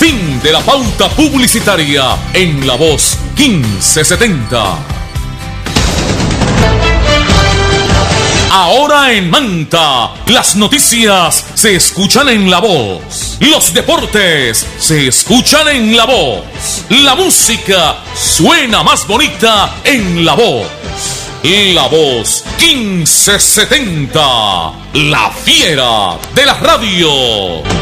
Fin de la pauta publicitaria en La Voz 1570. Ahora en Manta, las noticias se escuchan en La Voz. Los deportes se escuchan en La Voz. La música suena más bonita en La Voz. La Voz 1570, la fiera de la radio.